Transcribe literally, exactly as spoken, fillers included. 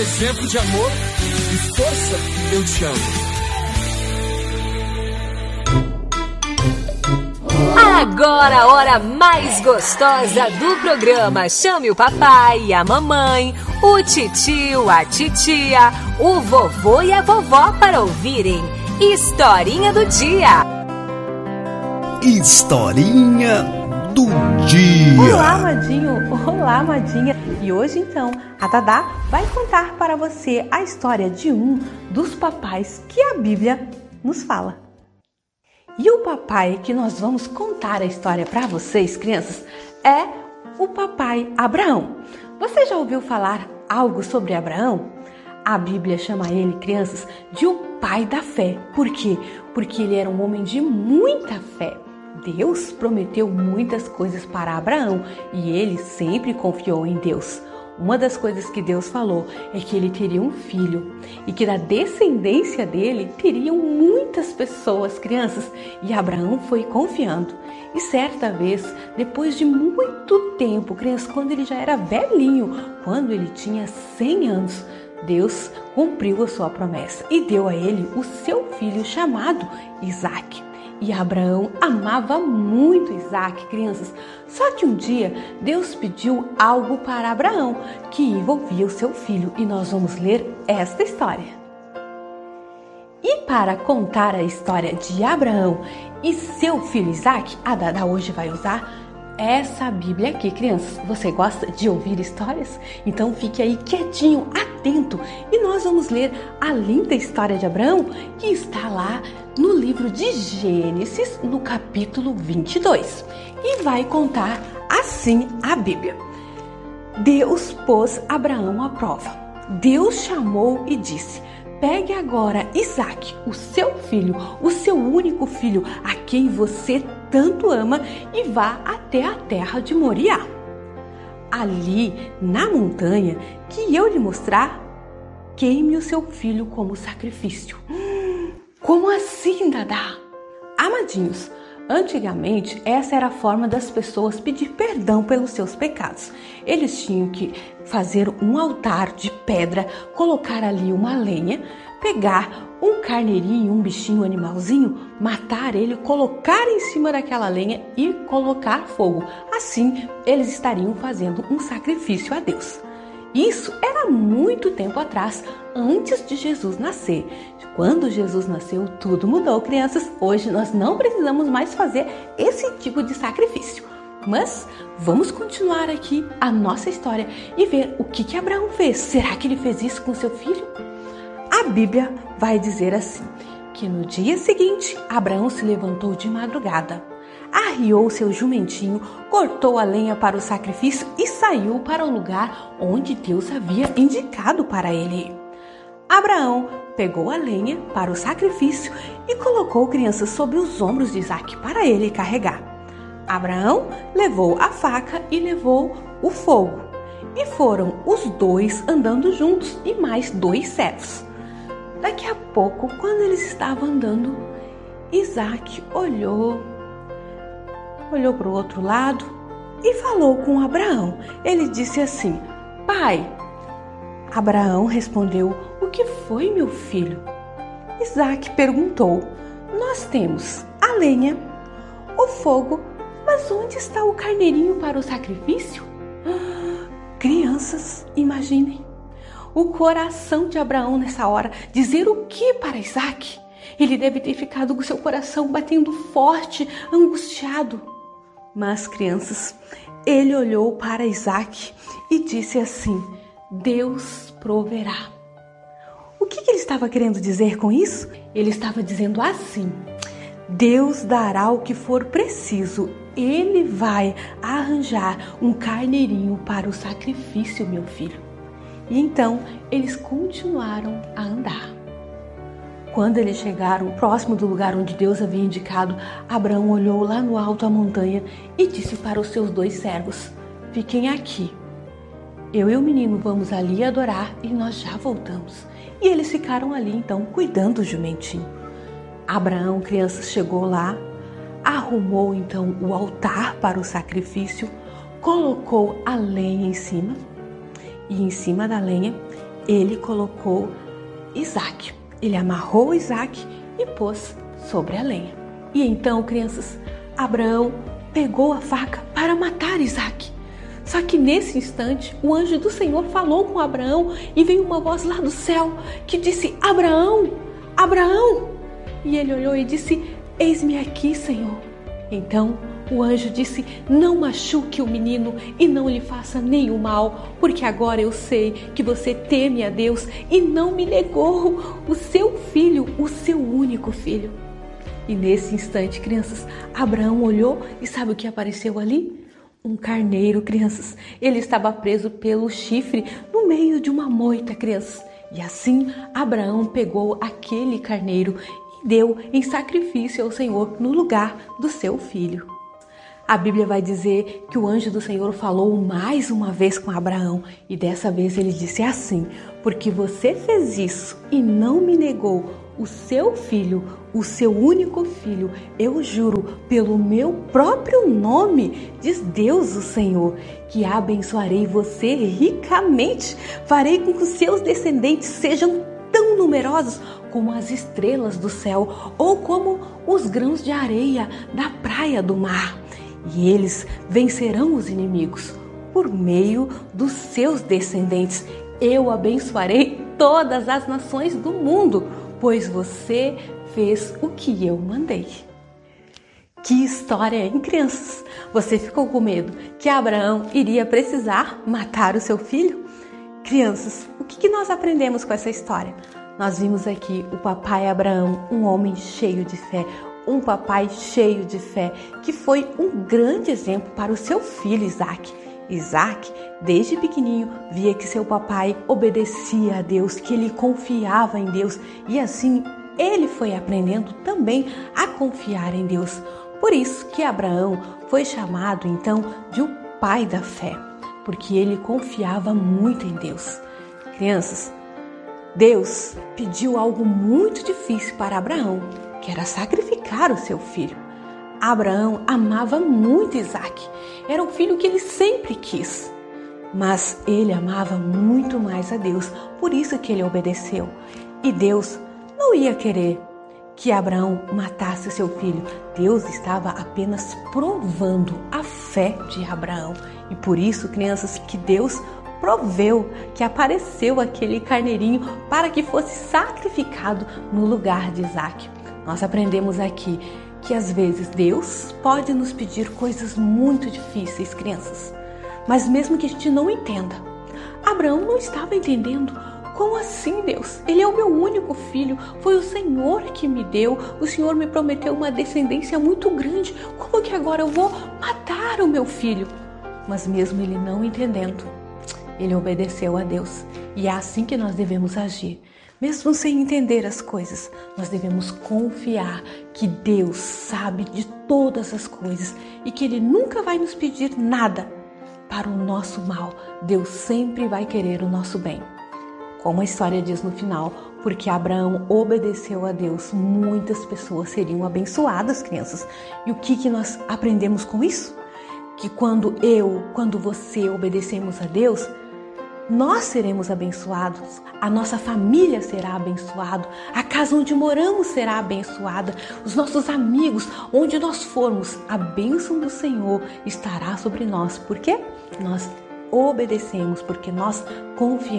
exemplo de amor e força, eu te amo. Agora a hora mais gostosa do programa. Chame o papai e a mamãe, o titio, a titia, o vovô e a vovó para ouvirem Historinha do Dia. Historinha do Dia. Olá, amadinho. Olá, amadinha. E hoje, então, a Dadá vai contar para você a história de um dos papais que a Bíblia nos fala. E o papai que nós vamos contar a história para vocês, crianças, é o papai Abraão. Você já ouviu falar algo sobre Abraão? A Bíblia chama ele, crianças, de o pai da fé. Por quê? Porque ele era um homem de muita fé. Deus prometeu muitas coisas para Abraão e ele sempre confiou em Deus. Uma das coisas que Deus falou é que ele teria um filho e que da descendência dele teriam muitas pessoas, crianças. E Abraão foi confiando. E certa vez, depois de muito tempo, crianças, quando ele já era velhinho, quando ele tinha cem anos, Deus cumpriu a sua promessa e deu a ele o seu filho chamado Isaque. E Abraão amava muito Isaque, crianças. Só que um dia Deus pediu algo para Abraão que envolvia o seu filho e nós vamos ler esta história. E para contar a história de Abraão e seu filho Isaque, a Dada hoje vai usar essa Bíblia aqui, crianças. Você gosta de ouvir histórias? Então fique aí quietinho, atento, e nós vamos ler a linda história de Abraão que está lá no livro de Gênesis, no capítulo vinte e dois. E vai contar assim a Bíblia. Deus pôs Abraão à prova. Deus chamou e disse: pegue agora Isaque, o seu filho, o seu único filho, a quem você tanto ama, e vá até a terra de Moriá. Ali, na montanha que eu lhe mostrar, queime o seu filho como sacrifício. Hum, como assim, Dadá? Amadinhos, antigamente essa era a forma das pessoas pedir perdão pelos seus pecados. Eles tinham que fazer um altar de pedra, colocar ali uma lenha, pegar um carneirinho, um bichinho, um animalzinho, matar ele, colocar em cima daquela lenha e colocar fogo. Assim, eles estariam fazendo um sacrifício a Deus. Isso era muito tempo atrás, antes de Jesus nascer. Quando Jesus nasceu, tudo mudou, crianças. Hoje nós não precisamos mais fazer esse tipo de sacrifício. Mas vamos continuar aqui a nossa história e ver o que que Abraão fez. Será que ele fez isso com seu filho? A Bíblia vai dizer assim, que no dia seguinte, Abraão se levantou de madrugada, arriou seu jumentinho, cortou a lenha para o sacrifício e saiu para o lugar onde Deus havia indicado para ele ir. Abraão pegou a lenha para o sacrifício e colocou crianças sobre os ombros de Isaque para ele carregar. Abraão levou a faca e levou o fogo. E foram os dois andando juntos e mais dois servos. Daqui a pouco, quando eles estavam andando, Isaque olhou, olhou para o outro lado e falou com Abraão. Ele disse assim: pai. Abraão respondeu: o que foi, meu filho? Isaque perguntou: nós temos a lenha, o fogo, mas onde está o carneirinho para o sacrifício? Ah, crianças, imaginem o coração de Abraão nessa hora. Dizer o que para Isaque? Ele deve ter ficado com seu coração batendo forte, angustiado. Mas, crianças, ele olhou para Isaque e disse assim: Deus proverá. O que, que ele estava querendo dizer com isso? Ele estava dizendo assim: Deus dará o que for preciso. Ele vai arranjar um carneirinho para o sacrifício, meu filho. E então eles continuaram a andar. Quando eles chegaram próximo do lugar onde Deus havia indicado, Abraão olhou lá no alto a montanha e disse para os seus dois servos: fiquem aqui. Eu e o menino vamos ali adorar e nós já voltamos. E eles ficaram ali então cuidando do jumentinho. Abraão, crianças, chegou lá, arrumou então o altar para o sacrifício, colocou a lenha em cima. E em cima da lenha ele colocou Isaque. Ele amarrou Isaque e pôs sobre a lenha. E então, crianças, Abraão pegou a faca para matar Isaque. Só que nesse instante, o anjo do Senhor falou com Abraão e veio uma voz lá do céu que disse: Abraão, Abraão! E ele olhou e disse: eis-me aqui, Senhor. Então o anjo disse: não machuque o menino e não lhe faça nenhum mal, porque agora eu sei que você teme a Deus e não me negou o seu filho, o seu único filho. E nesse instante, crianças, Abraão olhou e sabe o que apareceu ali? Um carneiro, crianças. Ele estava preso pelo chifre no meio de uma moita, crianças. E assim Abraão pegou aquele carneiro e deu em sacrifício ao Senhor no lugar do seu filho. A Bíblia vai dizer que o anjo do Senhor falou mais uma vez com Abraão e dessa vez ele disse assim: porque você fez isso e não me negou o seu filho, o seu único filho, eu juro pelo meu próprio nome, diz Deus o Senhor, que abençoarei você ricamente, farei com que os seus descendentes sejam tão numerosos como as estrelas do céu ou como os grãos de areia da praia do mar. E eles vencerão os inimigos por meio dos seus descendentes. Eu abençoarei todas as nações do mundo, pois você fez o que eu mandei. Que história, hein, crianças? Você ficou com medo que Abraão iria precisar matar o seu filho? Crianças, o que nós aprendemos com essa história? Nós vimos aqui o papai Abraão, um homem cheio de fé, um papai cheio de fé, que foi um grande exemplo para o seu filho Isaque. Isaque, desde pequenininho, via que seu papai obedecia a Deus, que ele confiava em Deus e assim ele foi aprendendo também a confiar em Deus. Por isso que Abraão foi chamado então de o pai da fé, porque ele confiava muito em Deus. Crianças, Deus pediu algo muito difícil para Abraão, que era sacrificar o seu filho. Abraão amava muito Isaque, era o filho que ele sempre quis, mas ele amava muito mais a Deus, por isso que ele obedeceu. E Deus não ia querer que Abraão matasse o seu filho. Deus estava apenas provando a fé de Abraão. E por isso, crianças, que Deus proveu, que apareceu aquele carneirinho para que fosse sacrificado no lugar de Isaque. Nós aprendemos aqui que às vezes Deus pode nos pedir coisas muito difíceis, crianças. Mas mesmo que a gente não entenda, Abraão não estava entendendo. Como assim, Deus? Ele é o meu único filho, foi o Senhor que me deu, o Senhor me prometeu uma descendência muito grande, como que agora eu vou matar o meu filho? Mas mesmo ele não entendendo, ele obedeceu a Deus. E é assim que nós devemos agir. Mesmo sem entender as coisas, nós devemos confiar que Deus sabe de todas as coisas e que Ele nunca vai nos pedir nada para o nosso mal. Deus sempre vai querer o nosso bem. Como a história diz no final, porque Abraão obedeceu a Deus, muitas pessoas seriam abençoadas, crianças. E o que, que nós aprendemos com isso? Que quando eu, quando você obedecemos a Deus, nós seremos abençoados, a nossa família será abençoada, a casa onde moramos será abençoada, os nossos amigos, onde nós formos, a bênção do Senhor estará sobre nós. Por quê? Nós obedecemos, porque nós confiamos